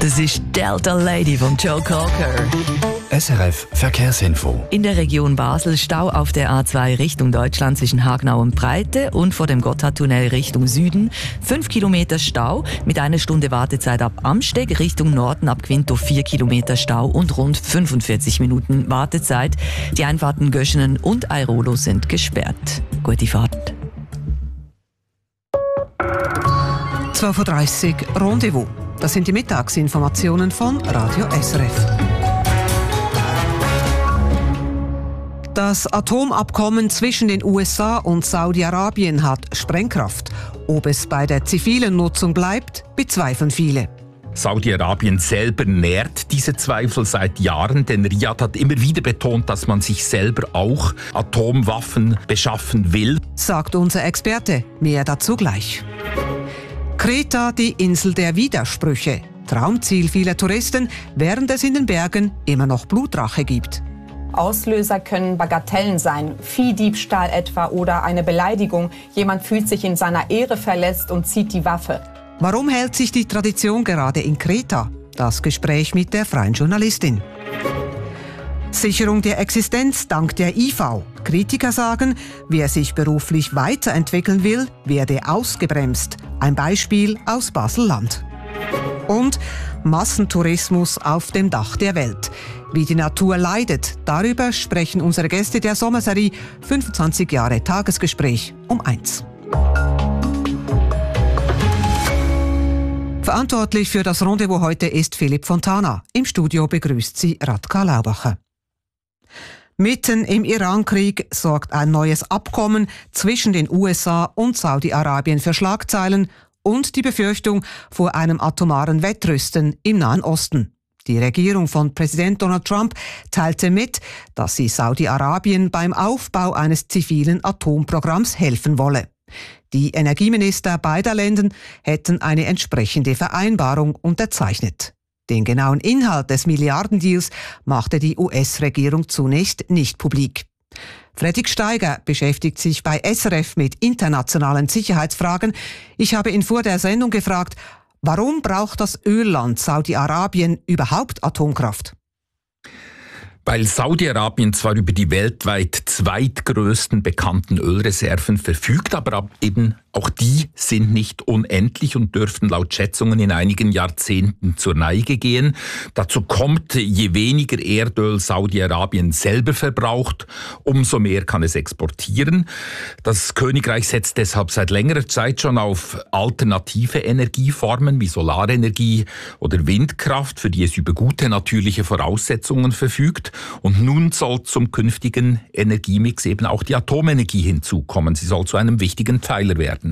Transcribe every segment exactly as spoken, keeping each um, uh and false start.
Das ist Delta Lady von Joe Cocker. S R F Verkehrsinfo. In der Region Basel Stau auf der A zwei Richtung Deutschland zwischen Hagenau und Breite und vor dem Gotthardtunnel Richtung Süden. Fünf Kilometer Stau mit einer Stunde Wartezeit ab Amsteg. Richtung Norden ab Quinto vier Kilometer Stau und rund fünfundvierzig Minuten Wartezeit. Die Einfahrten Göschenen und Airolo sind gesperrt. Gute Fahrt. zwölf Uhr dreißig Rendezvous. Das sind die Mittagsinformationen von Radio S R F. Das Atomabkommen zwischen den U S A und Saudi-Arabien hat Sprengkraft. Ob es bei der zivilen Nutzung bleibt, bezweifeln viele. Saudi-Arabien selber nährt diese Zweifel seit Jahren, denn Riyadh hat immer wieder betont, dass man sich selber auch Atomwaffen beschaffen will. Sagt unser Experte. Mehr dazu gleich. Kreta, die Insel der Widersprüche. Traumziel vieler Touristen, während es in den Bergen immer noch Blutrache gibt. Auslöser können Bagatellen sein, Viehdiebstahl etwa oder eine Beleidigung. Jemand fühlt sich in seiner Ehre verletzt und zieht die Waffe. Warum hält sich die Tradition gerade in Kreta? Das Gespräch mit der freien Journalistin. Sicherung der Existenz dank der I V. Kritiker sagen, wer sich beruflich weiterentwickeln will, werde ausgebremst. Ein Beispiel aus Basel-Land. Und Massentourismus auf dem Dach der Welt. Wie die Natur leidet, darüber sprechen unsere Gäste der Sommerserie fünfundzwanzig Jahre Tagesgespräch um eins. Verantwortlich für das Rendezvous heute ist Philipp Fontana. Im Studio begrüßt sie Radka Laubacher. Mitten im Irankrieg sorgt ein neues Abkommen zwischen den U S A und Saudi-Arabien für Schlagzeilen und die Befürchtung vor einem atomaren Wettrüsten im Nahen Osten. Die Regierung von Präsident Donald Trump teilte mit, dass sie Saudi-Arabien beim Aufbau eines zivilen Atomprogramms helfen wolle. Die Energieminister beider Länder hätten eine entsprechende Vereinbarung unterzeichnet. Den genauen Inhalt des Milliardendeals machte die U S-Regierung zunächst nicht publik. Fredrik Steiger beschäftigt sich bei S R F mit internationalen Sicherheitsfragen. Ich habe ihn vor der Sendung gefragt, warum braucht das Ölland Saudi-Arabien überhaupt Atomkraft? Weil Saudi-Arabien zwar über die weltweit zweitgrößten bekannten Ölreserven verfügt, aber eben auch die sind nicht unendlich und dürften laut Schätzungen in einigen Jahrzehnten zur Neige gehen. Dazu kommt, je weniger Erdöl Saudi-Arabien selber verbraucht, umso mehr kann es exportieren. Das Königreich setzt deshalb seit längerer Zeit schon auf alternative Energieformen wie Solarenergie oder Windkraft, für die es über gute natürliche Voraussetzungen verfügt. Und nun soll zum künftigen Energiemix eben auch die Atomenergie hinzukommen. Sie soll zu einem wichtigen Pfeiler werden.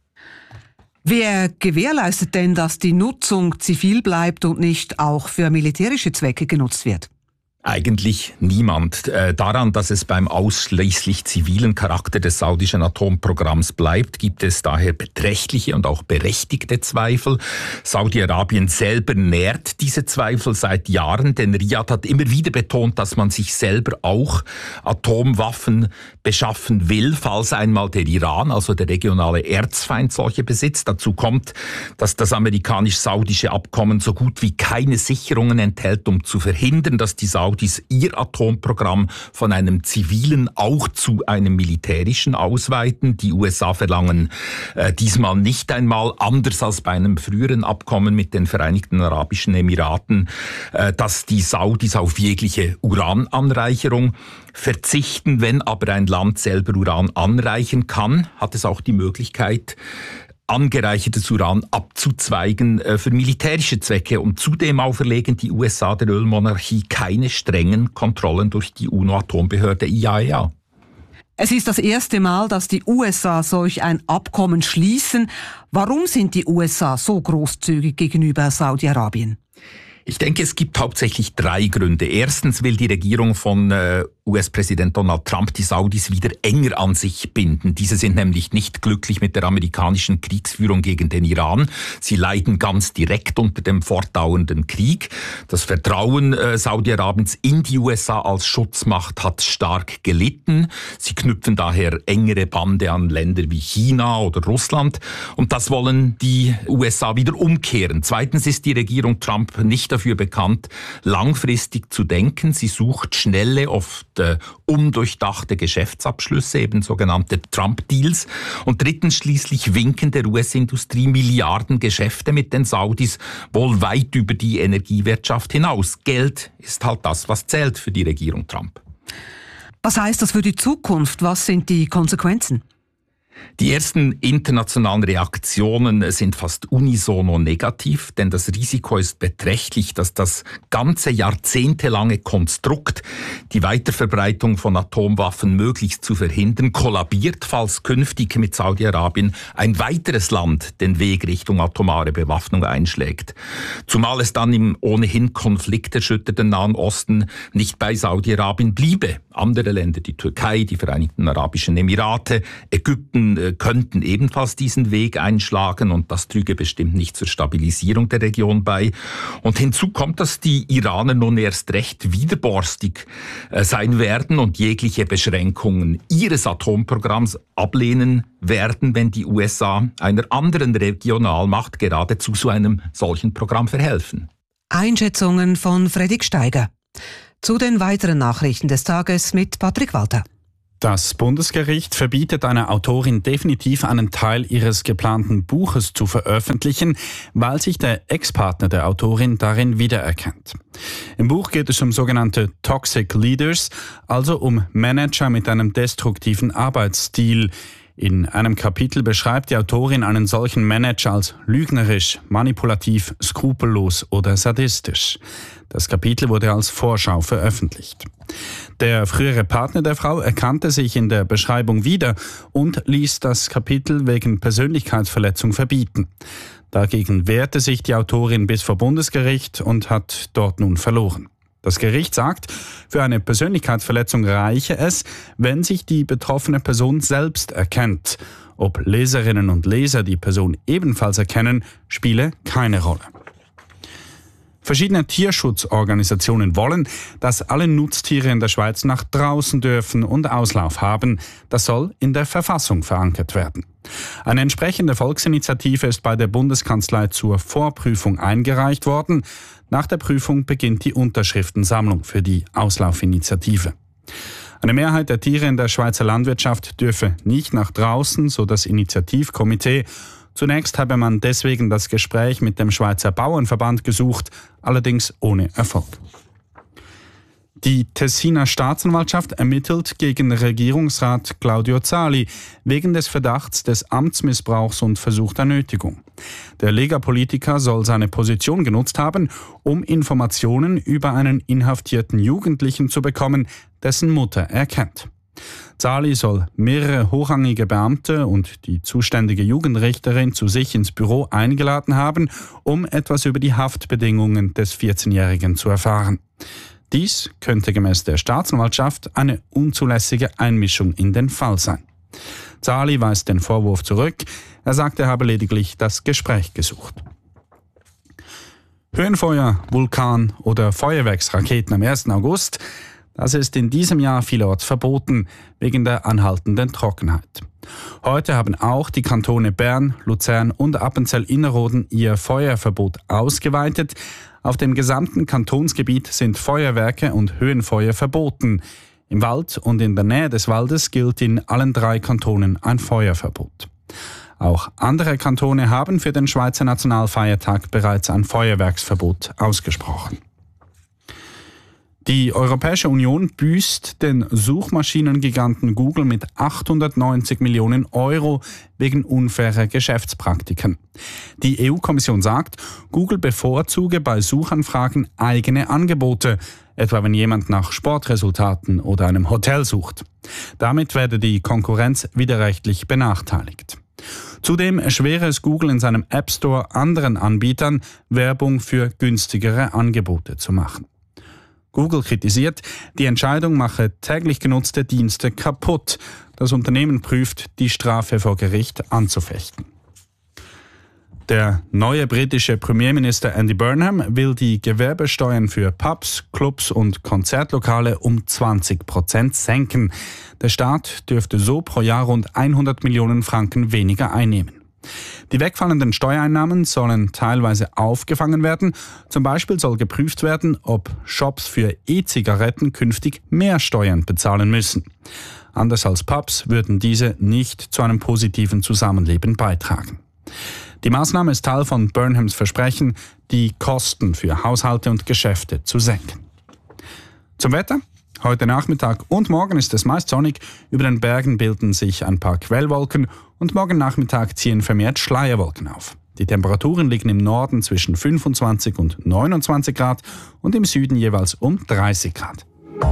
Wer gewährleistet denn, dass die Nutzung zivil bleibt und nicht auch für militärische Zwecke genutzt wird? Eigentlich niemand. Äh, daran, dass es beim ausschließlich zivilen Charakter des saudischen Atomprogramms bleibt, gibt es daher beträchtliche und auch berechtigte Zweifel. Saudi-Arabien selber nährt diese Zweifel seit Jahren, denn Riyadh hat immer wieder betont, dass man sich selber auch Atomwaffen beschaffen will, falls einmal der Iran, also der regionale Erzfeind, solche besitzt. Dazu kommt, dass das amerikanisch-saudische Abkommen so gut wie keine Sicherungen enthält, um zu verhindern, dass die Saudis ihr Atomprogramm von einem zivilen auch zu einem militärischen ausweiten. Die U S A verlangen äh, diesmal nicht einmal, anders als bei einem früheren Abkommen mit den Vereinigten Arabischen Emiraten, äh, dass die Saudis auf jegliche Urananreicherung verzichten. Wenn aber ein Land selber Uran anreichern kann, hat es auch die Möglichkeit, angereichertes Uran abzuzweigen äh, für militärische Zwecke. Und zudem auferlegen die U S A der Ölmonarchie keine strengen Kontrollen durch die UNO-Atombehörde I A E A. Es ist das erste Mal, dass die U S A solch ein Abkommen schließen. Warum sind die U S A so großzügig gegenüber Saudi-Arabien? Ich denke, es gibt hauptsächlich drei Gründe. Erstens will die Regierung von äh, U S-Präsident Donald Trump die Saudis wieder enger an sich binden. Diese sind nämlich nicht glücklich mit der amerikanischen Kriegsführung gegen den Iran. Sie leiden ganz direkt unter dem fortdauernden Krieg. Das Vertrauen äh, Saudi-Arabiens in die U S A als Schutzmacht hat stark gelitten. Sie knüpfen daher engere Bande an Länder wie China oder Russland. Und das wollen die U S A wieder umkehren. Zweitens ist die Regierung Trump nicht dafür bekannt, langfristig zu denken. Sie sucht schnelle, oft äh, undurchdachte Geschäftsabschlüsse, eben sogenannte Trump-Deals. Und drittens schließlich winken der U S-Industrie Milliarden Geschäfte mit den Saudis wohl weit über die Energiewirtschaft hinaus. Geld ist halt das, was zählt für die Regierung Trump. Was heißt das für die Zukunft? Was sind die Konsequenzen? Die ersten internationalen Reaktionen sind fast unisono negativ, denn das Risiko ist beträchtlich, dass das ganze jahrzehntelange Konstrukt, die Weiterverbreitung von Atomwaffen möglichst zu verhindern, kollabiert, falls künftig mit Saudi-Arabien ein weiteres Land den Weg Richtung atomare Bewaffnung einschlägt. Zumal es dann im ohnehin konflikterschütterten Nahen Osten nicht bei Saudi-Arabien bliebe. Andere Länder, die Türkei, die Vereinigten Arabischen Emirate, Ägypten, könnten ebenfalls diesen Weg einschlagen und das trüge bestimmt nicht zur Stabilisierung der Region bei. Und hinzu kommt, dass die Iraner nun erst recht widerborstig sein werden und jegliche Beschränkungen ihres Atomprogramms ablehnen werden, wenn die U S A einer anderen Regionalmacht gerade zu so einem solchen Programm verhelfen. Einschätzungen von Fredrik Steiger. Zu den weiteren Nachrichten des Tages mit Patrick Walter. Das Bundesgericht verbietet einer Autorin definitiv einen Teil ihres geplanten Buches zu veröffentlichen, weil sich der Ex-Partner der Autorin darin wiedererkennt. Im Buch geht es um sogenannte Toxic Leaders, also um Manager mit einem destruktiven Arbeitsstil. In einem Kapitel beschreibt die Autorin einen solchen Manager als lügnerisch, manipulativ, skrupellos oder sadistisch. Das Kapitel wurde als Vorschau veröffentlicht. Der frühere Partner der Frau erkannte sich in der Beschreibung wieder und ließ das Kapitel wegen Persönlichkeitsverletzung verbieten. Dagegen wehrte sich die Autorin bis vor Bundesgericht und hat dort nun verloren. Das Gericht sagt, für eine Persönlichkeitsverletzung reiche es, wenn sich die betroffene Person selbst erkennt. Ob Leserinnen und Leser die Person ebenfalls erkennen, spiele keine Rolle. Verschiedene Tierschutzorganisationen wollen, dass alle Nutztiere in der Schweiz nach draußen dürfen und Auslauf haben. Das soll in der Verfassung verankert werden. Eine entsprechende Volksinitiative ist bei der Bundeskanzlei zur Vorprüfung eingereicht worden. Nach der Prüfung beginnt die Unterschriftensammlung für die Auslaufinitiative. Eine Mehrheit der Tiere in der Schweizer Landwirtschaft dürfe nicht nach draußen, so das Initiativkomitee. Zunächst habe man deswegen das Gespräch mit dem Schweizer Bauernverband gesucht, allerdings ohne Erfolg. Die Tessiner Staatsanwaltschaft ermittelt gegen Regierungsrat Claudio Zali wegen des Verdachts des Amtsmissbrauchs und versuchter Nötigung. Der Lega-Politiker soll seine Position genutzt haben, um Informationen über einen inhaftierten Jugendlichen zu bekommen, dessen Mutter er kennt. Zali soll mehrere hochrangige Beamte und die zuständige Jugendrichterin zu sich ins Büro eingeladen haben, um etwas über die Haftbedingungen des vierzehnjährigen zu erfahren. Dies könnte gemäß der Staatsanwaltschaft eine unzulässige Einmischung in den Fall sein. Zali weist den Vorwurf zurück. Er sagt, er habe lediglich das Gespräch gesucht. Höhenfeuer, Vulkan oder Feuerwerksraketen am ersten August, das ist in diesem Jahr vielerorts verboten, wegen der anhaltenden Trockenheit. Heute haben auch die Kantone Bern, Luzern und Appenzell-Innerrhoden ihr Feuerverbot ausgeweitet. Auf dem gesamten Kantonsgebiet sind Feuerwerke und Höhenfeuer verboten. Im Wald und in der Nähe des Waldes gilt in allen drei Kantonen ein Feuerverbot. Auch andere Kantone haben für den Schweizer Nationalfeiertag bereits ein Feuerwerksverbot ausgesprochen. Die Europäische Union büßt den Suchmaschinengiganten Google mit achthundertneunzig Millionen Euro wegen unfairer Geschäftspraktiken. Die E U-Kommission sagt, Google bevorzuge bei Suchanfragen eigene Angebote, etwa wenn jemand nach Sportresultaten oder einem Hotel sucht. Damit werde die Konkurrenz widerrechtlich benachteiligt. Zudem erschwere es Google in seinem App Store anderen Anbietern, Werbung für günstigere Angebote zu machen. Google kritisiert, die Entscheidung mache täglich genutzte Dienste kaputt. Das Unternehmen prüft, die Strafe vor Gericht anzufechten. Der neue britische Premierminister Andy Burnham will die Gewerbesteuern für Pubs, Clubs und Konzertlokale um zwanzig Prozent senken. Der Staat dürfte so pro Jahr rund hundert Millionen Franken weniger einnehmen. Die wegfallenden Steuereinnahmen sollen teilweise aufgefangen werden. Zum Beispiel soll geprüft werden, ob Shops für E-Zigaretten künftig mehr Steuern bezahlen müssen. Anders als Pubs würden diese nicht zu einem positiven Zusammenleben beitragen. Die Maßnahme ist Teil von Burnhams Versprechen, die Kosten für Haushalte und Geschäfte zu senken. Zum Wetter. Heute Nachmittag und morgen ist es meist sonnig. Über den Bergen bilden sich ein paar Quellwolken und morgen Nachmittag ziehen vermehrt Schleierwolken auf. Die Temperaturen liegen im Norden zwischen fünfundzwanzig und neunundzwanzig Grad und im Süden jeweils um dreißig Grad.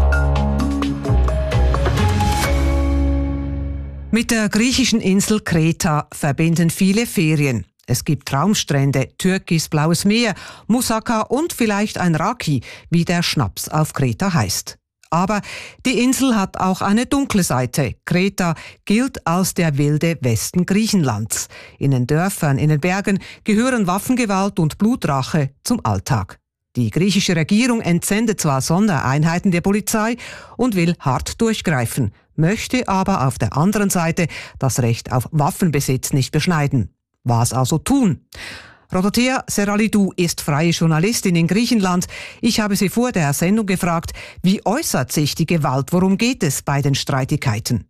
Mit der griechischen Insel Kreta verbinden viele Ferien. Es gibt Traumstrände, türkisblaues Meer, Moussaka und vielleicht ein Raki, wie der Schnaps auf Kreta heißt. Aber die Insel hat auch eine dunkle Seite. Kreta gilt als der wilde Westen Griechenlands. In den Dörfern, in den Bergen gehören Waffengewalt und Blutrache zum Alltag. Die griechische Regierung entsendet zwar Sondereinheiten der Polizei und will hart durchgreifen, möchte aber auf der anderen Seite das Recht auf Waffenbesitz nicht beschneiden. Was also tun? Rodothea Seralidou ist freie Journalistin in Griechenland. Ich habe sie vor der Sendung gefragt, wie äußert sich die Gewalt? Worum geht es bei den Streitigkeiten?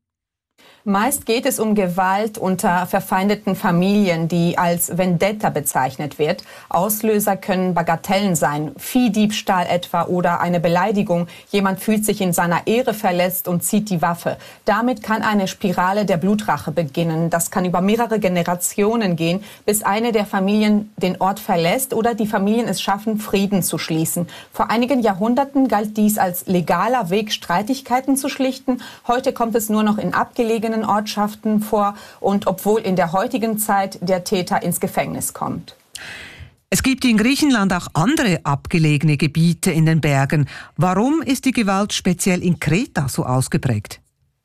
Meist geht es um Gewalt unter verfeindeten Familien, die als Vendetta bezeichnet wird. Auslöser können Bagatellen sein, Viehdiebstahl etwa oder eine Beleidigung. Jemand fühlt sich in seiner Ehre verletzt und zieht die Waffe. Damit kann eine Spirale der Blutrache beginnen. Das kann über mehrere Generationen gehen, bis eine der Familien den Ort verlässt oder die Familien es schaffen, Frieden zu schließen. Vor einigen Jahrhunderten galt dies als legaler Weg, Streitigkeiten zu schlichten. Heute kommt es nur noch in abgelegenen Ortschaften vor und obwohl in der heutigen Zeit der Täter ins Gefängnis kommt. Es gibt in Griechenland auch andere abgelegene Gebiete in den Bergen. Warum ist die Gewalt speziell in Kreta so ausgeprägt?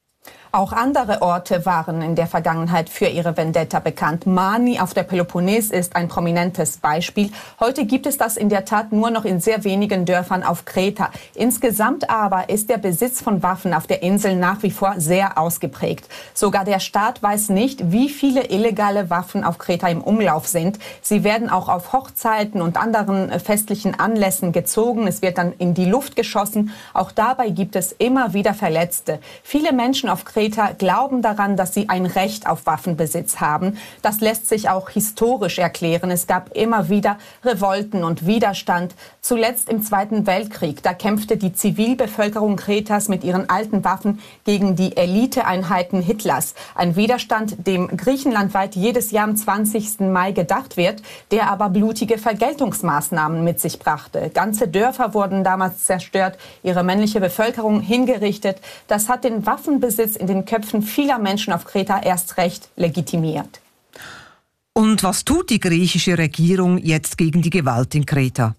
Auch andere Orte waren in der Vergangenheit für ihre Vendetta bekannt. Mani auf der Peloponnes ist ein prominentes Beispiel. Heute gibt es das in der Tat nur noch in sehr wenigen Dörfern auf Kreta. Insgesamt aber ist der Besitz von Waffen auf der Insel nach wie vor sehr ausgeprägt. Sogar der Staat weiß nicht, wie viele illegale Waffen auf Kreta im Umlauf sind. Sie werden auch auf Hochzeiten und anderen festlichen Anlässen gezogen. Es wird dann in die Luft geschossen. Auch dabei gibt es immer wieder Verletzte. Viele Menschen auf Kreta glauben daran, dass sie ein Recht auf Waffenbesitz haben. Das lässt sich auch historisch erklären. Es gab immer wieder Revolten und Widerstand. Zuletzt im Zweiten Weltkrieg. Da kämpfte die Zivilbevölkerung Kretas mit ihren alten Waffen gegen die Eliteeinheiten Hitlers. Ein Widerstand, dem griechenlandweit jedes Jahr am zwanzigsten Mai gedacht wird, der aber blutige Vergeltungsmaßnahmen mit sich brachte. Ganze Dörfer wurden damals zerstört, ihre männliche Bevölkerung hingerichtet. Das hat den Waffenbesitz in den Köpfen vieler Menschen auf Kreta erst recht legitimiert. Und was tut die griechische Regierung jetzt gegen die Gewalt in Kreta?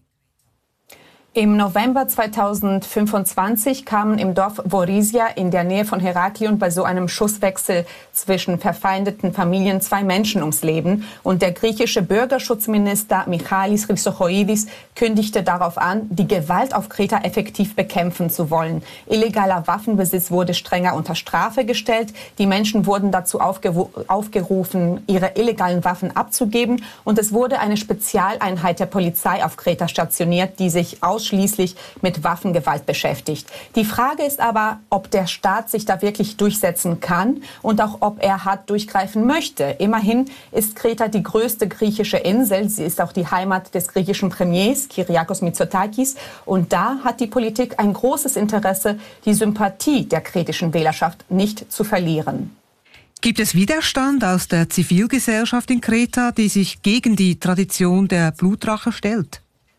Im November zweitausendfünfundzwanzig kamen im Dorf Vorisia in der Nähe von Heraklion bei so einem Schusswechsel zwischen verfeindeten Familien zwei Menschen ums Leben. Und der griechische Bürgerschutzminister Michalis Chrysochoidis kündigte darauf an, die Gewalt auf Kreta effektiv bekämpfen zu wollen. Illegaler Waffenbesitz wurde strenger unter Strafe gestellt. Die Menschen wurden dazu aufgerufen, ihre illegalen Waffen abzugeben. Und es wurde eine Spezialeinheit der Polizei auf Kreta stationiert, die sich aus ausschließlich mit Waffengewalt beschäftigt. Die Frage ist aber, ob der Staat sich da wirklich durchsetzen kann und auch, ob er hart durchgreifen möchte. Immerhin ist Kreta die größte griechische Insel. Sie ist auch die Heimat des griechischen Premiers, Kyriakos Mitsotakis. Und da hat die Politik ein großes Interesse, die Sympathie der kretischen Wählerschaft nicht zu verlieren. Gibt es Widerstand aus der Zivilgesellschaft in Kreta, die sich gegen die Tradition der Blutrache stellt?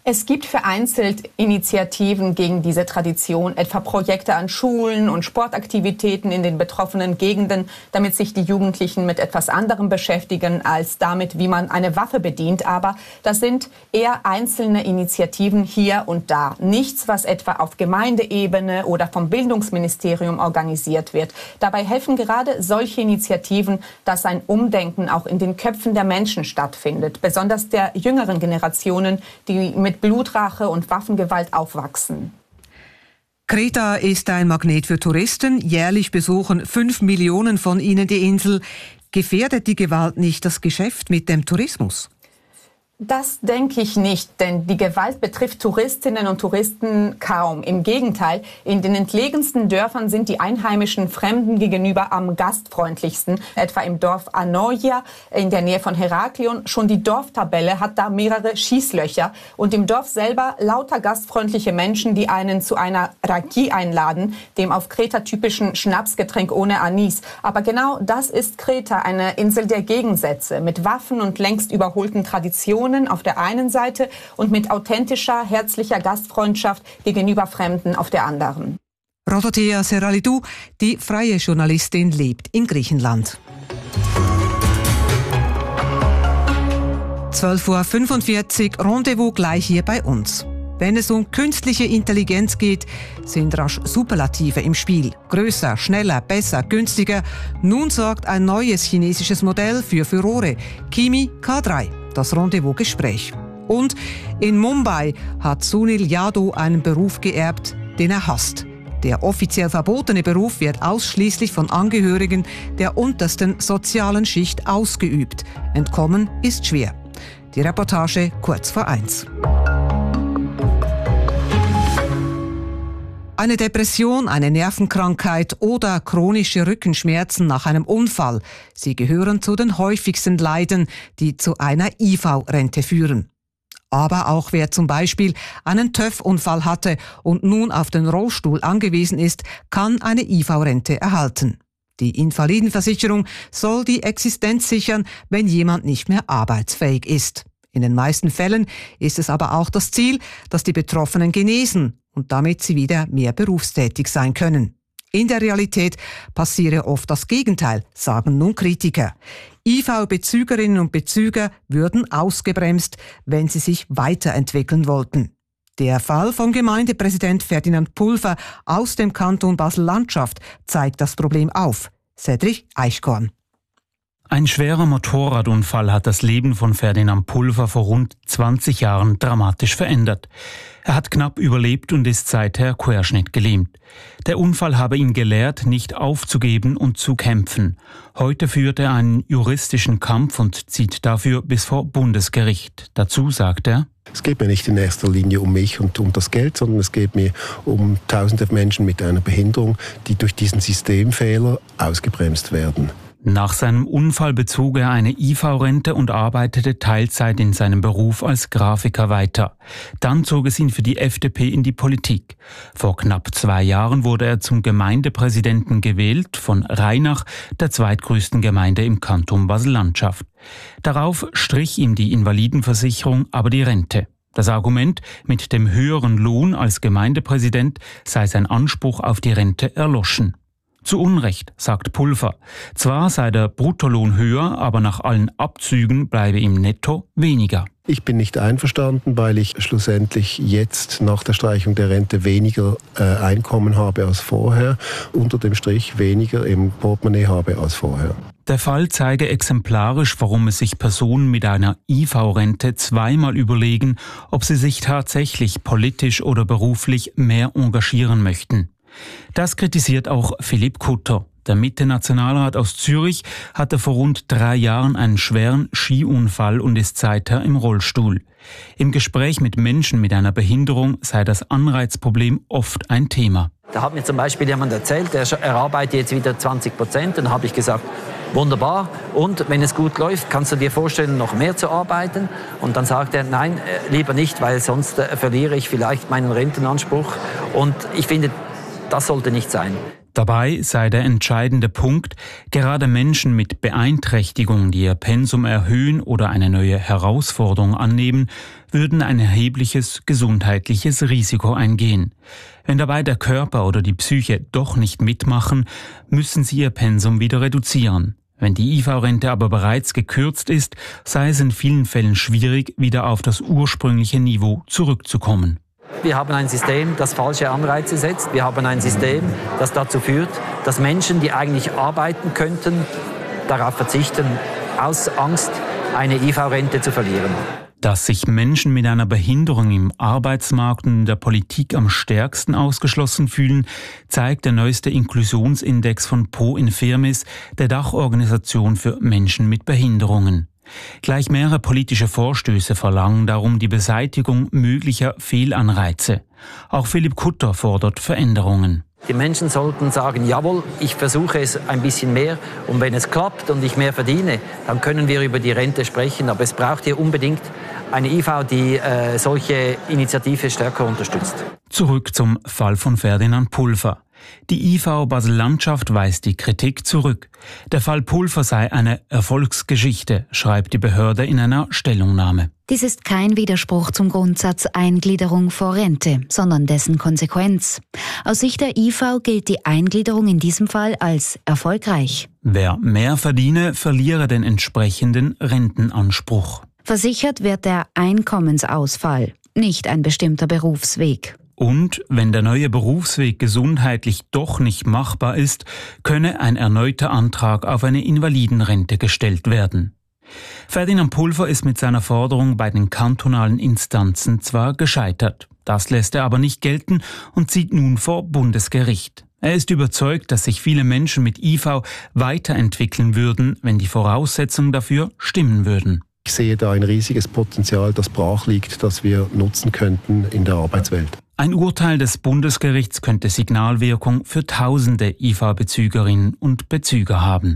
Es gibt vereinzelt Initiativen gegen diese Tradition, etwa Projekte an Schulen und Sportaktivitäten in den betroffenen Gegenden, damit sich die Jugendlichen mit etwas anderem beschäftigen als damit, wie man eine Waffe bedient. Aber das sind eher einzelne Initiativen hier und da. Nichts, was etwa auf Gemeindeebene oder vom Bildungsministerium organisiert wird. Dabei helfen gerade solche Initiativen, dass ein Umdenken auch in den Köpfen der Menschen stattfindet, besonders der jüngeren Generationen, die mit Blutrache und Waffengewalt aufwachsen. Kreta ist ein Magnet für Touristen. Jährlich besuchen fünf Millionen von ihnen die Insel. Gefährdet die Gewalt nicht das Geschäft mit dem Tourismus? Das denke ich nicht, denn die Gewalt betrifft Touristinnen und Touristen kaum. Im Gegenteil, in den entlegensten Dörfern sind die einheimischen Fremden gegenüber am gastfreundlichsten. Etwa im Dorf Anoia in der Nähe von Heraklion. Schon die Dorftabelle hat da mehrere Schießlöcher. Und im Dorf selber lauter gastfreundliche Menschen, die einen zu einer Raki einladen, dem auf Kreta typischen Schnapsgetränk ohne Anis. Aber genau das ist Kreta, eine Insel der Gegensätze, mit Waffen und längst überholten Traditionen auf der einen Seite und mit authentischer, herzlicher Gastfreundschaft gegenüber Fremden auf der anderen. Rodothea Seralidou, die freie Journalistin, lebt in Griechenland. zwölf Uhr fünfundvierzig, Rendezvous gleich hier bei uns. Wenn es um künstliche Intelligenz geht, sind rasch Superlative im Spiel. Größer, schneller, besser, günstiger. Nun sorgt ein neues chinesisches Modell für Furore. Kimi K drei. Das Rendezvous-Gespräch. Und in Mumbai hat Sunil Yadav einen Beruf geerbt, den er hasst. Der offiziell verbotene Beruf wird ausschließlich von Angehörigen der untersten sozialen Schicht ausgeübt. Entkommen ist schwer. Die Reportage kurz vor eins. Eine Depression, eine Nervenkrankheit oder chronische Rückenschmerzen nach einem Unfall. Sie gehören zu den häufigsten Leiden, die zu einer I V-Rente führen. Aber auch wer zum Beispiel einen TÜV-Unfall hatte und nun auf den Rollstuhl angewiesen ist, kann eine I V-Rente erhalten. Die Invalidenversicherung soll die Existenz sichern, wenn jemand nicht mehr arbeitsfähig ist. In den meisten Fällen ist es aber auch das Ziel, dass die Betroffenen genesen und damit sie wieder mehr berufstätig sein können. In der Realität passiere oft das Gegenteil, sagen nun Kritiker. I V-Bezügerinnen und Bezüger würden ausgebremst, wenn sie sich weiterentwickeln wollten. Der Fall von Gemeindepräsident Ferdinand Pulver aus dem Kanton Basel-Landschaft zeigt das Problem auf. Cedric Eichkorn. Ein schwerer Motorradunfall hat das Leben von Ferdinand Pulver vor rund zwanzig Jahren dramatisch verändert. Er hat knapp überlebt und ist seither querschnittgelähmt. Der Unfall habe ihn gelehrt, nicht aufzugeben und zu kämpfen. Heute führt er einen juristischen Kampf und zieht dafür bis vor Bundesgericht. Dazu sagt er: Es geht mir nicht in erster Linie um mich und um das Geld, sondern es geht mir um tausende Menschen mit einer Behinderung, die durch diesen Systemfehler ausgebremst werden. Nach seinem Unfall bezog er eine I V-Rente und arbeitete Teilzeit in seinem Beruf als Grafiker weiter. Dann zog es ihn für die F D P in die Politik. Vor knapp zwei Jahren wurde er zum Gemeindepräsidenten gewählt von Rheinach, der zweitgrößten Gemeinde im Kanton Basel-Landschaft. Darauf strich ihm die Invalidenversicherung aber die Rente. Das Argument, mit dem höheren Lohn als Gemeindepräsident sei sein Anspruch auf die Rente erloschen. Zu Unrecht, sagt Pulver. Zwar sei der Bruttolohn höher, aber nach allen Abzügen bleibe ihm netto weniger. Ich bin nicht einverstanden, weil ich schlussendlich jetzt nach der Streichung der Rente weniger äh, Einkommen habe als vorher, unter dem Strich weniger im Portemonnaie habe als vorher. Der Fall zeige exemplarisch, warum es sich Personen mit einer I V-Rente zweimal überlegen, ob sie sich tatsächlich politisch oder beruflich mehr engagieren möchten. Das kritisiert auch Philipp Kutter. Der Mitte-Nationalrat aus Zürich hatte vor rund drei Jahren einen schweren Skiunfall und ist seither im Rollstuhl. Im Gespräch mit Menschen mit einer Behinderung sei das Anreizproblem oft ein Thema. Da hat mir zum Beispiel jemand erzählt, er, er arbeitet jetzt wieder zwanzig Prozent. Dann habe ich gesagt, wunderbar. Und wenn es gut läuft, kannst du dir vorstellen, noch mehr zu arbeiten? Und dann sagt er, nein, lieber nicht, weil sonst äh, verliere ich vielleicht meinen Rentenanspruch. Und ich finde, das sollte nicht sein. Dabei sei der entscheidende Punkt, gerade Menschen mit Beeinträchtigung, die ihr Pensum erhöhen oder eine neue Herausforderung annehmen, würden ein erhebliches gesundheitliches Risiko eingehen. Wenn dabei der Körper oder die Psyche doch nicht mitmachen, müssen sie ihr Pensum wieder reduzieren. Wenn die I V-Rente aber bereits gekürzt ist, sei es in vielen Fällen schwierig, wieder auf das ursprüngliche Niveau zurückzukommen. Wir haben ein System, das falsche Anreize setzt. Wir haben ein System, das dazu führt, dass Menschen, die eigentlich arbeiten könnten, darauf verzichten, aus Angst, eine I V-Rente zu verlieren. Dass sich Menschen mit einer Behinderung im Arbeitsmarkt und in der Politik am stärksten ausgeschlossen fühlen, zeigt der neueste Inklusionsindex von Pro Infirmis, der Dachorganisation für Menschen mit Behinderungen. Gleich mehrere politische Vorstöße verlangen darum die Beseitigung möglicher Fehlanreize. Auch Philipp Kutter fordert Veränderungen. Die Menschen sollten sagen, jawohl, ich versuche es ein bisschen mehr und wenn es klappt und ich mehr verdiene, dann können wir über die Rente sprechen. Aber es braucht hier unbedingt eine I V, die äh, solche Initiative stärker unterstützt. Zurück zum Fall von Ferdinand Pulver. Die I V Basel-Landschaft weist die Kritik zurück. Der Fall Pulver sei eine Erfolgsgeschichte, schreibt die Behörde in einer Stellungnahme. Dies ist kein Widerspruch zum Grundsatz Eingliederung vor Rente, sondern dessen Konsequenz. Aus Sicht der I V gilt die Eingliederung in diesem Fall als erfolgreich. Wer mehr verdiene, verliere den entsprechenden Rentenanspruch. Versichert wird der Einkommensausfall, nicht ein bestimmter Berufsweg. Und wenn der neue Berufsweg gesundheitlich doch nicht machbar ist, könne ein erneuter Antrag auf eine Invalidenrente gestellt werden. Ferdinand Pulver ist mit seiner Forderung bei den kantonalen Instanzen zwar gescheitert. Das lässt er aber nicht gelten und zieht nun vor Bundesgericht. Er ist überzeugt, dass sich viele Menschen mit I V weiterentwickeln würden, wenn die Voraussetzungen dafür stimmen würden. Ich sehe da ein riesiges Potenzial, das brach liegt, das wir nutzen könnten in der Arbeitswelt. Ein Urteil des Bundesgerichts könnte Signalwirkung für tausende I V-Bezügerinnen und Bezüger haben.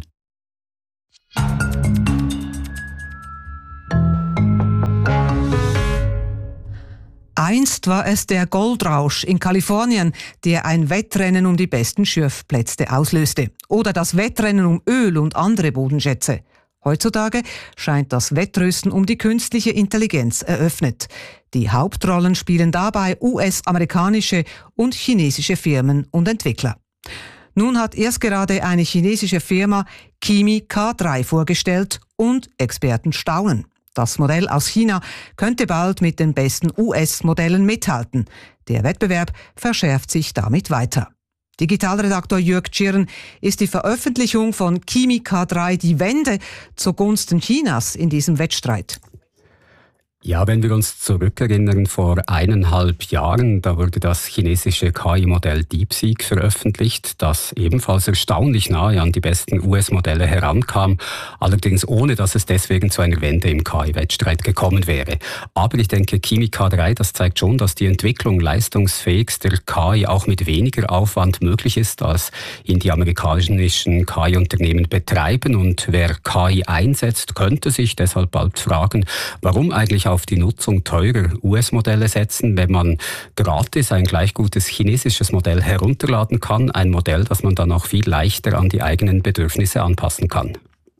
Einst war es der Goldrausch in Kalifornien, der ein Wettrennen um die besten Schürfplätze auslöste. Oder das Wettrennen um Öl und andere Bodenschätze. Heutzutage scheint das Wettrüsten um die künstliche Intelligenz eröffnet. Die Hauptrollen spielen dabei U S-amerikanische und chinesische Firmen und Entwickler. Nun hat erst gerade eine chinesische Firma Kimi K drei vorgestellt und Experten staunen. Das Modell aus China könnte bald mit den besten U S-Modellen mithalten. Der Wettbewerb verschärft sich damit weiter. Digitalredaktor Jörg Tschirn, ist die Veröffentlichung von Kimi K drei die Wende zugunsten Chinas in diesem Wettstreit? Ja, wenn wir uns zurückerinnern, vor eineinhalb Jahren, da wurde das chinesische K I-Modell DeepSeek veröffentlicht, das ebenfalls erstaunlich nahe an die besten U S-Modelle herankam, allerdings ohne, dass es deswegen zu einer Wende im K I-Wettstreit gekommen wäre. Aber ich denke, Kimi K drei, das zeigt schon, dass die Entwicklung leistungsfähigster K I auch mit weniger Aufwand möglich ist, als ihn die amerikanischen K I-Unternehmen betreiben. Und wer K I einsetzt, könnte sich deshalb bald fragen, warum eigentlich auf die Nutzung teurer U S-Modelle setzen, wenn man gratis ein gleich gutes chinesisches Modell herunterladen kann, ein Modell, das man dann auch viel leichter an die eigenen Bedürfnisse anpassen kann.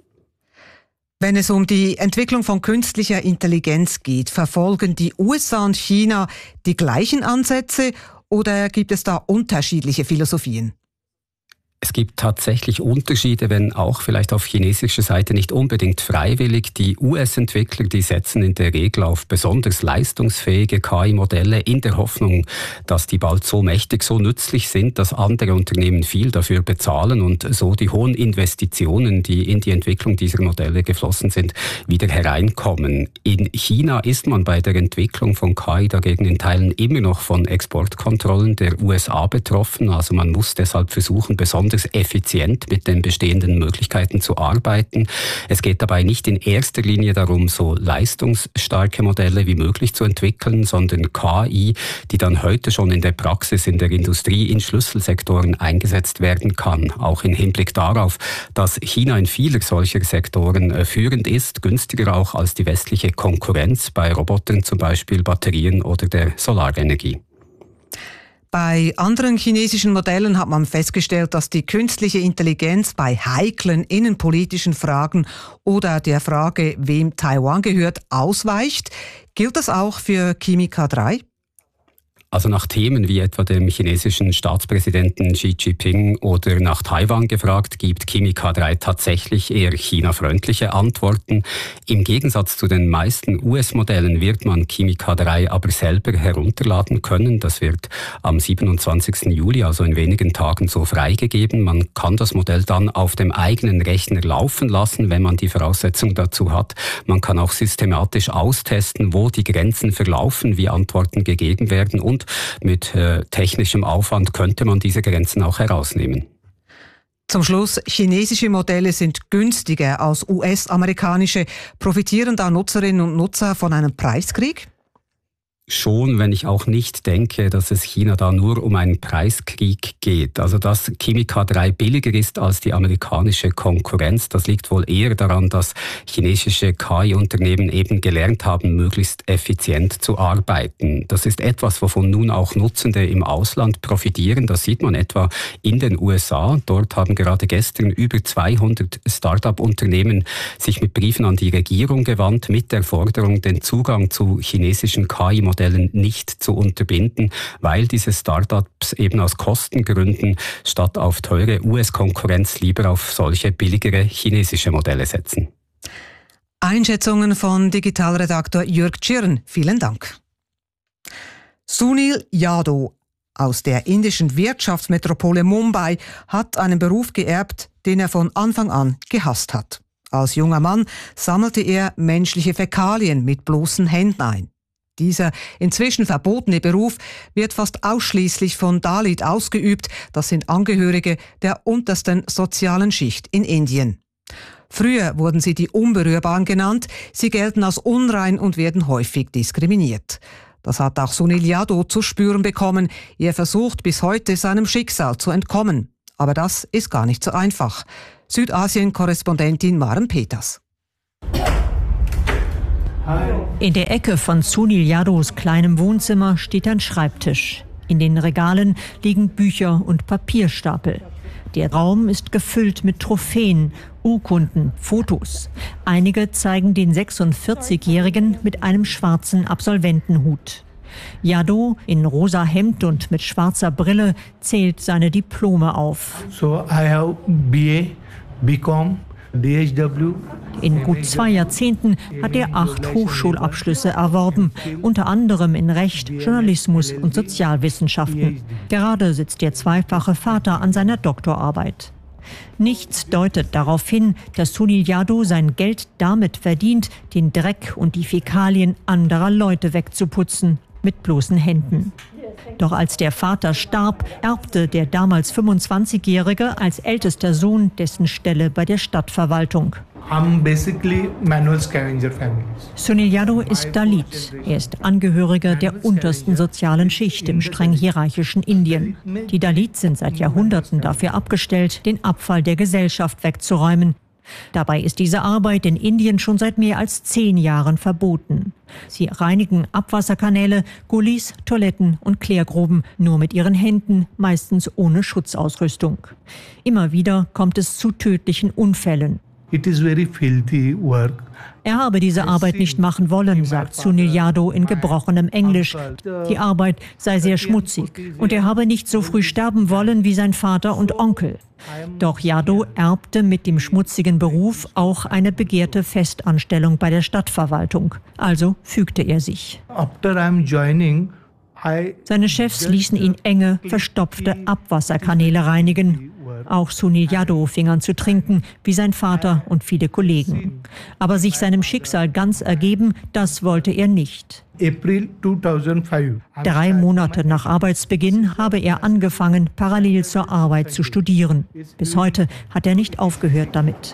Wenn es um die Entwicklung von künstlicher Intelligenz geht, verfolgen die U S A und China die gleichen Ansätze oder gibt es da unterschiedliche Philosophien? Es gibt tatsächlich Unterschiede, wenn auch vielleicht auf chinesischer Seite nicht unbedingt freiwillig. Die U S-Entwickler, die setzen in der Regel auf besonders leistungsfähige K I-Modelle in der Hoffnung, dass die bald so mächtig, so nützlich sind, dass andere Unternehmen viel dafür bezahlen und so die hohen Investitionen, die in die Entwicklung dieser Modelle geflossen sind, wieder hereinkommen. In China ist man bei der Entwicklung von K I dagegen in Teilen immer noch von Exportkontrollen der U S A betroffen. Also man muss deshalb versuchen, besonders effizient mit den bestehenden Möglichkeiten zu arbeiten. Es geht dabei nicht in erster Linie darum, so leistungsstarke Modelle wie möglich zu entwickeln, sondern K I, die dann heute schon in der Praxis, in der Industrie, in Schlüsselsektoren eingesetzt werden kann. Auch im Hinblick darauf, dass China in vieler solcher Sektoren führend ist, günstiger auch als die westliche Konkurrenz bei Robotern, zum Beispiel Batterien oder der Solarenergie. Bei anderen chinesischen Modellen hat man festgestellt, dass die künstliche Intelligenz bei heiklen innenpolitischen Fragen oder der Frage, wem Taiwan gehört, ausweicht. Gilt das auch für Kimi K drei? Also nach Themen wie etwa dem chinesischen Staatspräsidenten Xi Jinping oder nach Taiwan gefragt, gibt Kimi K drei tatsächlich eher China-freundliche Antworten. Im Gegensatz zu den meisten U S-Modellen wird man Kimi K drei aber selber herunterladen können. Das wird am siebenundzwanzigsten Juli, also in wenigen Tagen, so freigegeben. Man kann das Modell dann auf dem eigenen Rechner laufen lassen, wenn man die Voraussetzung dazu hat. Man kann auch systematisch austesten, wo die Grenzen verlaufen, wie Antworten gegeben werden, und mit äh, technischem Aufwand könnte man diese Grenzen auch herausnehmen. Zum Schluss, chinesische Modelle sind günstiger als U S-amerikanische. Profitieren da Nutzerinnen und Nutzer von einem Preiskrieg? Schon, wenn ich auch nicht denke, dass es China da nur um einen Preiskrieg geht. Also dass Kimi K drei billiger ist als die amerikanische Konkurrenz, das liegt wohl eher daran, dass chinesische K I-Unternehmen eben gelernt haben, möglichst effizient zu arbeiten. Das ist etwas, wovon nun auch Nutzende im Ausland profitieren. Das sieht man etwa in den U S A. Dort haben gerade gestern über zweihundert Start-up-Unternehmen sich mit Briefen an die Regierung gewandt, mit der Forderung, den Zugang zu chinesischen K I-Modellen nicht zu unterbinden, weil diese Start-ups eben aus Kostengründen statt auf teure U S-Konkurrenz lieber auf solche billigere chinesische Modelle setzen. Einschätzungen von Digitalredaktor Jörg Tschirn. Vielen Dank. Sunil Yadav aus der indischen Wirtschaftsmetropole Mumbai hat einen Beruf geerbt, den er von Anfang an gehasst hat. Als junger Mann sammelte er menschliche Fäkalien mit bloßen Händen ein. Dieser inzwischen verbotene Beruf wird fast ausschließlich von Dalit ausgeübt. Das sind Angehörige der untersten sozialen Schicht in Indien. Früher wurden sie die Unberührbaren genannt. Sie gelten als unrein und werden häufig diskriminiert. Das hat auch Sunil Yadav zu spüren bekommen. Er versucht bis heute seinem Schicksal zu entkommen. Aber das ist gar nicht so einfach. Südasien-Korrespondentin Maren Peters. In der Ecke von Sunil Yadavs kleinem Wohnzimmer steht ein Schreibtisch. In den Regalen liegen Bücher und Papierstapel. Der Raum ist gefüllt mit Trophäen, Urkunden, Fotos. Einige zeigen den sechsundvierzigjährigen mit einem schwarzen Absolventenhut. Yadav in rosa Hemd und mit schwarzer Brille zählt seine Diplome auf. So I have B A, B Com, D H W. In gut zwei Jahrzehnten hat er acht Hochschulabschlüsse erworben, unter anderem in Recht, Journalismus und Sozialwissenschaften. Gerade sitzt der zweifache Vater an seiner Doktorarbeit. Nichts deutet darauf hin, dass Sunil Yadav sein Geld damit verdient, den Dreck und die Fäkalien anderer Leute wegzuputzen, mit bloßen Händen. Doch als der Vater starb, erbte der damals fünfundzwanzigjährige als ältester Sohn dessen Stelle bei der Stadtverwaltung. I'm basically manual scavenger family. Sunil Yadav ist Dalit. Er ist Angehöriger der untersten sozialen Schicht im streng hierarchischen Indien. Die Dalits sind seit Jahrhunderten dafür abgestellt, den Abfall der Gesellschaft wegzuräumen. Dabei ist diese Arbeit in Indien schon seit mehr als zehn Jahren verboten. Sie reinigen Abwasserkanäle, Gullis, Toiletten und Klärgruben nur mit ihren Händen, meistens ohne Schutzausrüstung. Immer wieder kommt es zu tödlichen Unfällen. It is very filthy work. Er habe diese Arbeit nicht machen wollen, sagt Sunil Yadav in gebrochenem Englisch. Die Arbeit sei sehr schmutzig und er habe nicht so früh sterben wollen wie sein Vater und Onkel. Doch Yadav erbte mit dem schmutzigen Beruf auch eine begehrte Festanstellung bei der Stadtverwaltung. Also fügte er sich. After I'm joining, Seine Chefs ließen ihn enge, verstopfte Abwasserkanäle reinigen. Auch Sunil Yadav fing an zu trinken, wie sein Vater und viele Kollegen. Aber sich seinem Schicksal ganz ergeben, das wollte er nicht. April zweitausendfünf. Drei Monate nach Arbeitsbeginn habe er angefangen, parallel zur Arbeit zu studieren. Bis heute hat er nicht aufgehört damit.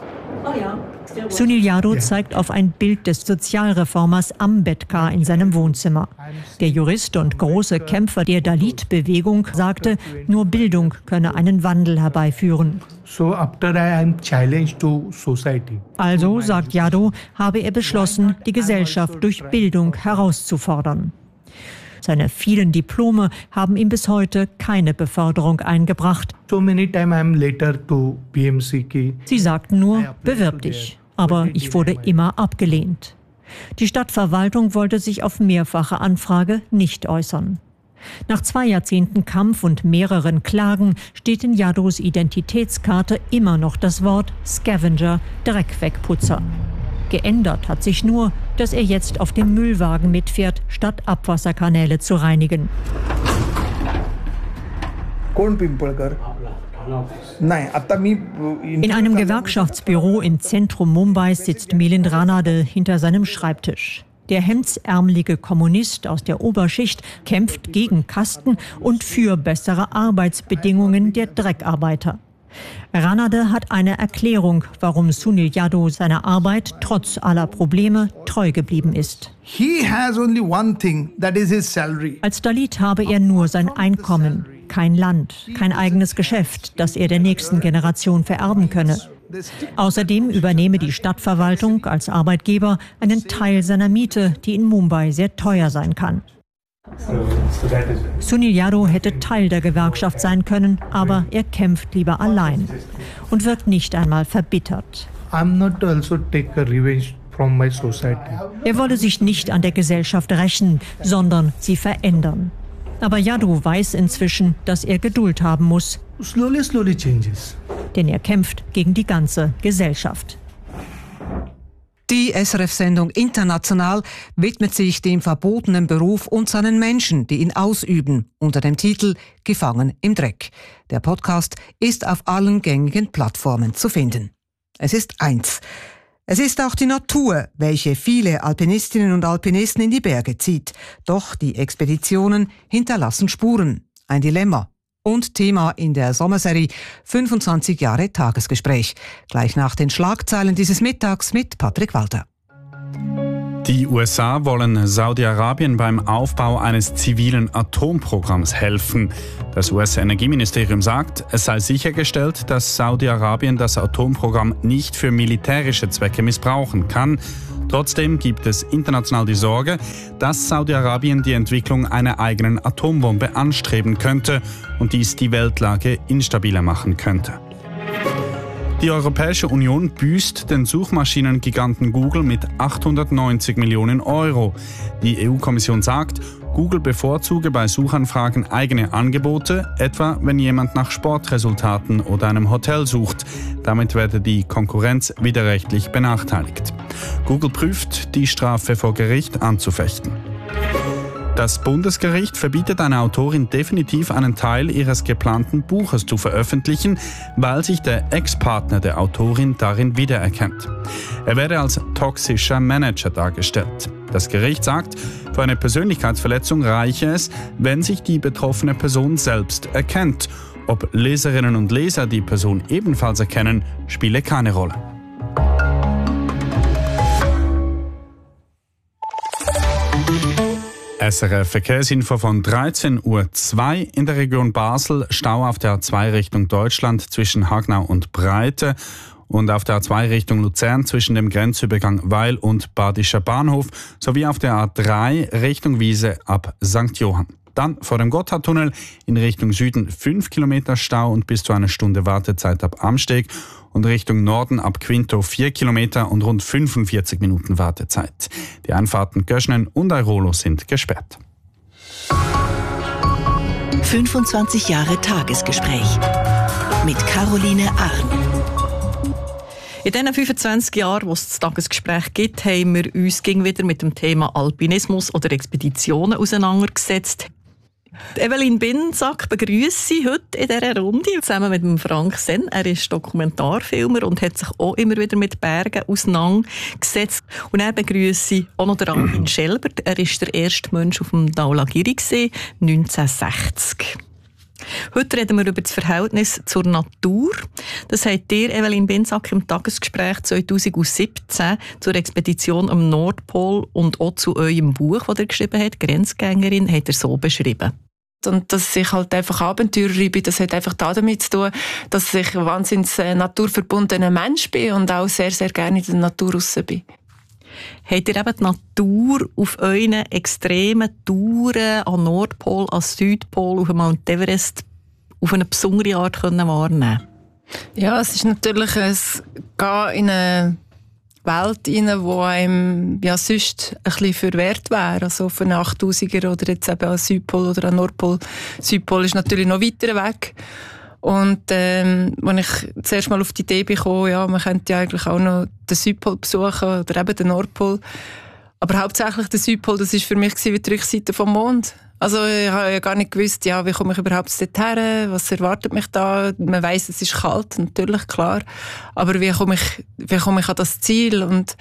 Sunil Yadav zeigt auf ein Bild des Sozialreformers Ambedkar in seinem Wohnzimmer. Der Jurist und große Kämpfer der Dalit-Bewegung sagte, nur Bildung könne einen Wandel herbeiführen. Also, sagt Yadav, habe er beschlossen, die Gesellschaft durch Bildung herauszufordern. Seine vielen Diplome haben ihm bis heute keine Beförderung eingebracht. So many time I am later to P M C ki. Sie sagten nur, bewirb dich. Aber ich wurde immer abgelehnt. Die Stadtverwaltung wollte sich auf mehrfache Anfrage nicht äußern. Nach zwei Jahrzehnten Kampf und mehreren Klagen steht in Yaddos Identitätskarte immer noch das Wort Scavenger, Dreckwegputzer. Geändert hat sich nur, dass er jetzt auf dem Müllwagen mitfährt, statt Abwasserkanäle zu reinigen. In einem Gewerkschaftsbüro im Zentrum Mumbais sitzt Milind Ranade hinter seinem Schreibtisch. Der hemdsärmelige Kommunist aus der Oberschicht kämpft gegen Kasten und für bessere Arbeitsbedingungen der Dreckarbeiter. Ranade hat eine Erklärung, warum Sunil Yadav seiner Arbeit trotz aller Probleme treu geblieben ist. He has only one thing, that is his salary. Als Dalit habe er nur sein Einkommen, kein Land, kein eigenes Geschäft, das er der nächsten Generation vererben könne. Außerdem übernehme die Stadtverwaltung als Arbeitgeber einen Teil seiner Miete, die in Mumbai sehr teuer sein kann. Sunil Yadav hätte Teil der Gewerkschaft sein können, aber er kämpft lieber allein und wirkt nicht einmal verbittert. I'm not also take a revenge from my society. Er wolle sich nicht an der Gesellschaft rächen, sondern sie verändern. Aber Yadav weiß inzwischen, dass er Geduld haben muss. Slowly, slowly changes. Denn er kämpft gegen die ganze Gesellschaft. Die S R F-Sendung International widmet sich dem verbotenen Beruf und seinen Menschen, die ihn ausüben, unter dem Titel Gefangen im Dreck. Der Podcast ist auf allen gängigen Plattformen zu finden. Es ist eins. Es ist auch die Natur, welche viele Alpinistinnen und Alpinisten in die Berge zieht. Doch die Expeditionen hinterlassen Spuren. Ein Dilemma. Und Thema in der Sommerserie fünfundzwanzig Jahre Tagesgespräch. Gleich nach den Schlagzeilen dieses Mittags mit Patrick Walter. Die U S A wollen Saudi-Arabien beim Aufbau eines zivilen Atomprogramms helfen. Das U S-Energieministerium sagt, es sei sichergestellt, dass Saudi-Arabien das Atomprogramm nicht für militärische Zwecke missbrauchen kann. Trotzdem gibt es international die Sorge, dass Saudi-Arabien die Entwicklung einer eigenen Atombombe anstreben könnte und dies die Weltlage instabiler machen könnte. Die Europäische Union büßt den Suchmaschinengiganten Google mit achthundertneunzig Millionen Euro. Die E U-Kommission sagt, Google bevorzuge bei Suchanfragen eigene Angebote, etwa wenn jemand nach Sportresultaten oder einem Hotel sucht. Damit werde die Konkurrenz widerrechtlich benachteiligt. Google prüft, die Strafe vor Gericht anzufechten. Das Bundesgericht verbietet einer Autorin definitiv einen Teil ihres geplanten Buches zu veröffentlichen, weil sich der Ex-Partner der Autorin darin wiedererkennt. Er werde als toxischer Manager dargestellt. Das Gericht sagt, für eine Persönlichkeitsverletzung reiche es, wenn sich die betroffene Person selbst erkennt. Ob Leserinnen und Leser die Person ebenfalls erkennen, spiele keine Rolle. S R F Verkehrsinfo von dreizehn Uhr zwei in der Region Basel. Stau auf der A zwei Richtung Deutschland zwischen Hagnau und Breite und auf der A zwei Richtung Luzern zwischen dem Grenzübergang Weil und Badischer Bahnhof sowie auf der A drei Richtung Wiese ab Sankt Johann. Dann vor dem Gotthardtunnel in Richtung Süden fünf Kilometer Stau und bis zu einer Stunde Wartezeit ab Amsteg. Und Richtung Norden ab Quinto vier Kilometer und rund fünfundvierzig Minuten Wartezeit. Die Einfahrten Göschnen und Airolo sind gesperrt. fünfundzwanzig Jahre Tagesgespräch mit Caroline Arn. In diesen fünfundzwanzig Jahren, wo es das Tagesgespräch gibt, haben wir uns gegen wieder mit dem Thema Alpinismus oder Expeditionen auseinandergesetzt. Evelyn Binsack begrüße ich heute in dieser Runde zusammen mit dem Frank Senn. Er ist Dokumentarfilmer und hat sich auch immer wieder mit Bergen auseinandergesetzt. Und er begrüße ich auch noch den Armin Schelbert. Er war der erste Mensch auf dem Dhaulagiri neunzehnhundertsechzig. Heute reden wir über das Verhältnis zur Natur. Das habt ihr, Evelyn Binsack, im Tagesgespräch zweitausendsiebzehn zur Expedition am Nordpol und auch zu eurem Buch, das ihr geschrieben habt, «Grenzgängerin», habt ihr so beschrieben. Und dass ich halt einfach Abenteurer bin, das hat einfach damit zu tun, dass ich ein wahnsinnig naturverbundener Mensch bin und auch sehr, sehr gerne in der Natur raus bin. Habt ihr eben die Natur auf euren extremen Touren an Nordpol, an Südpol, auf dem Mount Everest auf eine besondere Art können wahrnehmen? Ja, es ist natürlich ein Gehen in eine Welt rein, die einem ja sonst ein bisschen verwehrt wäre. Also auf einen achttausiger oder jetzt eben an Südpol oder an Nordpol. Südpol ist natürlich noch weiter weg. Und ähm, als ich zuerst mal auf die Idee bekam, ja, man könnte ja eigentlich auch noch den Südpol besuchen oder eben den Nordpol. Aber hauptsächlich der Südpol, das war für mich wie die Rückseite vom Mond. Also ich habe ja gar nicht gewusst, ja, wie komme ich überhaupt dorthin, was erwartet mich da. Man weiss, es ist kalt, natürlich, klar. Aber wie komme ich, wie komme ich an das Ziel? Und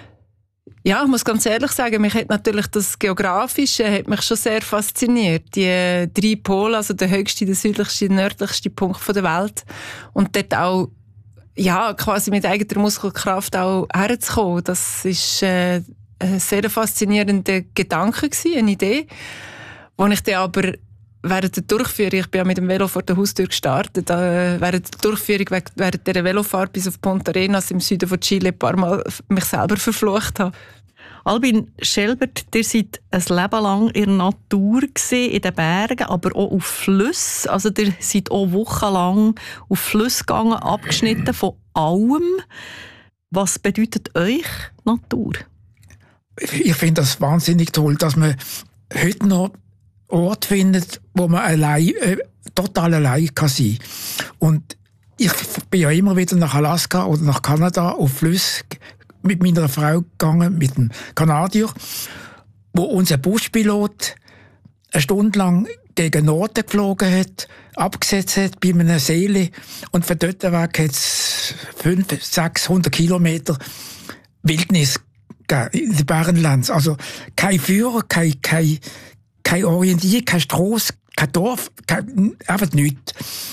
ja, ich muss ganz ehrlich sagen, mich hat natürlich das Geografische hat mich schon sehr fasziniert. Die drei Pole, also der höchste, der südlichste, der nördlichste Punkt der Welt. Und dort auch, ja, quasi mit eigener Muskelkraft auch herzukommen. Das ist äh, ein sehr faszinierender Gedanke gewesen, eine Idee. Wo ich dann aber während der Durchführung, ich bin ja mit dem Velo vor der Haustür gestartet, äh, während der Durchführung, während der Velofahrt bis auf Punta Arenas im Süden von Chile ein paar Mal mich selber verflucht habe. Albin Schelbert, ihr seid ein Leben lang in der Natur gewesen, in den Bergen, aber auch auf Flüssen. Also ihr seid auch wochenlang auf Flüsse gegangen, abgeschnitten von allem. Was bedeutet euch Natur? Ich finde das wahnsinnig toll, dass man heute noch Ort findet, wo man allein, äh, total allein kann sein. Und ich bin ja immer wieder nach Alaska oder nach Kanada auf Flüsse mit meiner Frau gegangen, mit dem Kanadier, wo unser Buspilot eine Stunde lang gegen Norden geflogen hat, abgesetzt hat bei einem Seele und von dort weg hat es fünfhundert, sechshundert Kilometer Wildnis in den Bergenlands. Also kein Führer, kein, kein, keine Orientierung, keine Strasse, kein Dorf, kein, einfach nichts.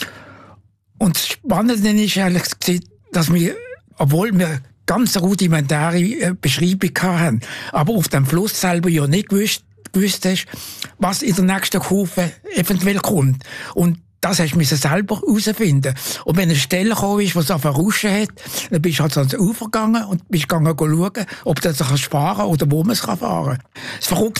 Und das Spannende ist eigentlich, dass wir, obwohl wir ganz rudimentäre Beschreibung hatten, aber auf dem Fluss selber ja nicht gewusst, gewusst hast, was in der nächsten Kurve eventuell kommt. Und das hast du selber herausfinden. Und wenn eine Stelle gekommen ist, die so verruschen hat, dann bist du halt ans Ufer gegangen und bist gegangen schauen, ob du das fahren kannst oder wo man es fahren kann. Das Verrückte